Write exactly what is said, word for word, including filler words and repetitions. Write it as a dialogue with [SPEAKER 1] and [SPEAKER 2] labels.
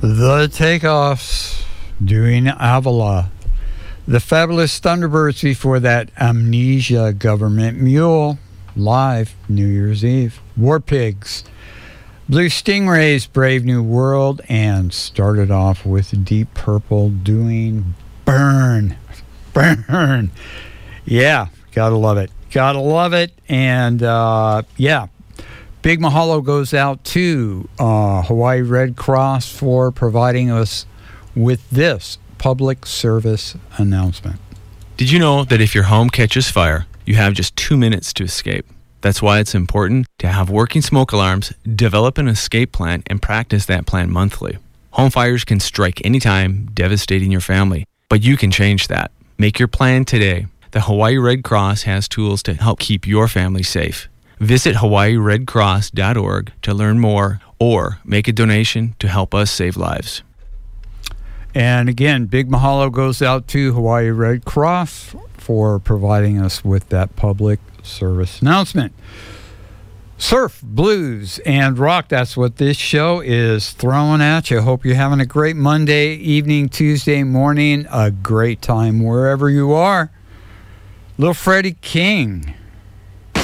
[SPEAKER 1] The Takeoffs doing Avila. The Fabulous Thunderbirds before that. Amnesia, Government Mule, live New Year's Eve. War Pigs. Blue Stingrays, Brave New World, and started off with Deep Purple doing Burn. Burn. Yeah, gotta love it. Gotta love it. And uh, yeah, big mahalo goes out to uh, Hawaii Red Cross for providing us with this public service announcement.
[SPEAKER 2] Did you know that if your home catches fire, you have just two minutes to escape? That's why it's important to have working smoke alarms, develop an escape plan, and practice that plan monthly. Home fires can strike anytime, devastating your family, but you can change that. Make your plan today. The Hawaii Red Cross has tools to help keep your family safe. Visit hawaii red cross dot org to learn more or make a donation to help us save lives.
[SPEAKER 1] And again, big mahalo goes out to Hawaii Red Cross for providing us with that public service announcement. Surf, blues, and rock. That's what this show is throwing at you. Hope you're having a great Monday evening, Tuesday morning, a great time wherever you are. Little Freddie King.